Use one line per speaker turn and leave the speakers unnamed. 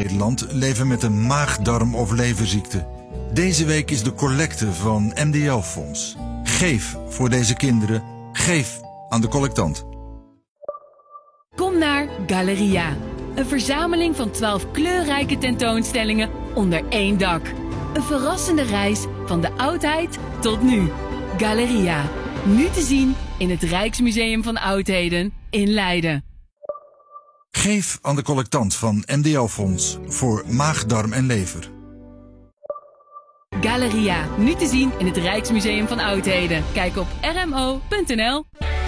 Nederland leven met een maag-darm- of leverziekte. Deze week is de collecte van MDL-fonds. Geef voor deze kinderen. Geef aan de collectant.
Kom naar Galeria. Een verzameling van 12 kleurrijke tentoonstellingen onder één dak. Een verrassende reis van de oudheid tot nu. Galeria. Nu te zien in het Rijksmuseum van Oudheden in Leiden.
Geef aan de collectant van MDL-fonds voor maag, darm en lever.
Galeria. Nu te zien in het Rijksmuseum van Oudheden. Kijk op rmo.nl.